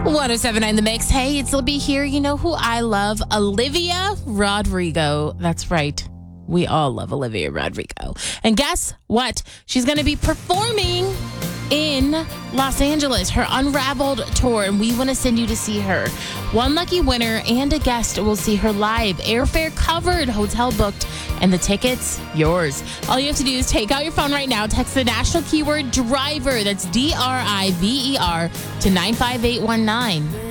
1079 The Mix. Hey, it's Libby here. You know who I love? Olivia Rodrigo. That's right. We all love Olivia Rodrigo. And guess what? She's going to be performing in Los Angeles, her Unraveled tour, and we want to send you to see her. One lucky winner and a guest will see her live. Airfare covered, hotel booked, and the tickets yours. All you have to do is take out your phone right now, text the national keyword driver, that's DRIVER, to 95819.